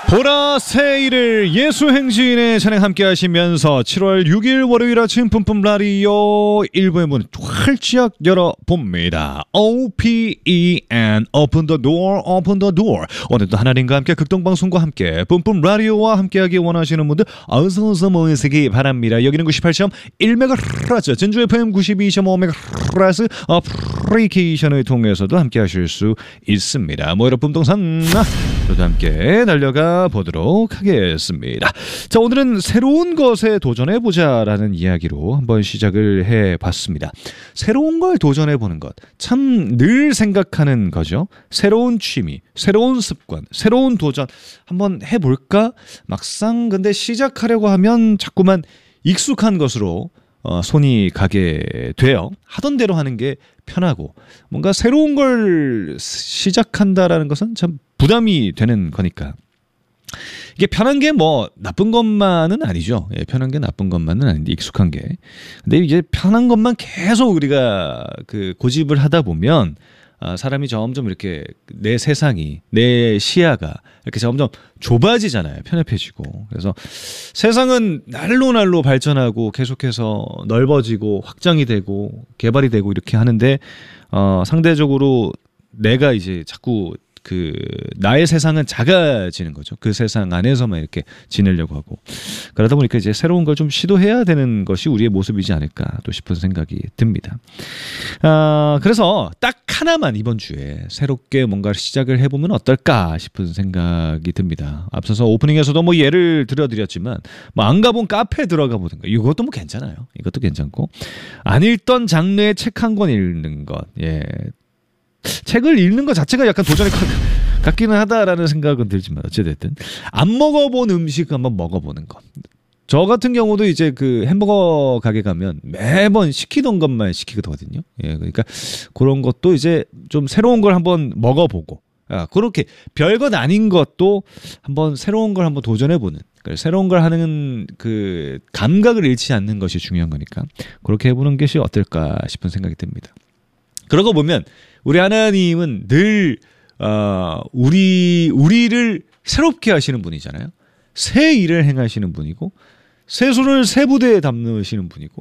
보라새일을 예수행진의 찬양 함께 하시면서 7월 6일 월요일 아침 뿜뿜 라디오 1부의 문 활짝 열어봅니다. OPEN Open the Door, Open the Door. 오늘도 하나님과 함께 극동방송과 함께 뿜뿜 라디오와 함께하기 원하시는 분들 어서어서 모이시기 바랍니다. 여기는 98.1MHz 전주 FM 92.5MHz 어플리케이션을 통해서도 함께 하실 수 있습니다. 모여라 뿜동산 저도 함께 달려가 보도록 하겠습니다. 자, 오늘은 새로운 것에 도전해보자라는 이야기로 한번 시작을 해봤습니다. 새로운 걸 도전해보는 것 참 늘 생각하는 거죠. 새로운 취미, 새로운 습관, 새로운 도전 한번 해볼까? 막상 근데 시작하려고 하면 자꾸만 익숙한 것으로 손이 가게 돼요. 하던 대로 하는 게 편하고 뭔가 새로운 걸 시작한다라는 것은 참 부담이 되는 거니까. 이게 편한 게 뭐 나쁜 것만은 아니죠. 예, 편한 게 나쁜 것만은 아닌데 익숙한 게. 근데 이제 편한 것만 계속 우리가 그 고집을 하다 보면 사람이 점점 이렇게 내 세상이, 내 시야가 이렇게 점점 좁아지잖아요. 편협해지고. 그래서 세상은 날로 발전하고 계속해서 넓어지고 확장이 되고 개발이 되고 이렇게 하는데 상대적으로 내가 이제 자꾸 나의 세상은 작아지는 거죠. 그 세상 안에서만 이렇게 지내려고 하고. 그러다 보니까 이제 새로운 걸 좀 시도해야 되는 것이 우리의 모습이지 않을까 또 싶은 생각이 듭니다. 그래서 딱 하나만 이번 주에 새롭게 뭔가를 시작을 해보면 어떨까 싶은 생각이 듭니다. 앞서서 오프닝에서도 뭐 예를 들어드렸지만 뭐 안 가본 카페 들어가 보는 거. 이것도 뭐 괜찮아요. 이것도 괜찮고. 안 읽던 장르의 책 한 권 읽는 것. 예. 책을 읽는 것 자체가 약간 도전이 같기는 하다라는 생각은 들지만 어찌됐든 안 먹어본 음식 한번 먹어보는 것. 저 같은 경우도 이제 그 햄버거 가게 가면 매번 시키던 것만 시키거든요. 예, 그러니까 그런 것도 이제 좀 새로운 걸 한번 먹어보고, 그렇게 별것 아닌 것도 한번 새로운 걸 한번 도전해보는. 새로운 걸 하는 그 감각을 잃지 않는 것이 중요한 거니까 그렇게 해보는 것이 어떨까 싶은 생각이 듭니다. 그러고 보면 우리 하나님은 늘 우리를 새롭게 하시는 분이잖아요. 새 일을 행하시는 분이고 새 손을 새 부대에 담으시는 분이고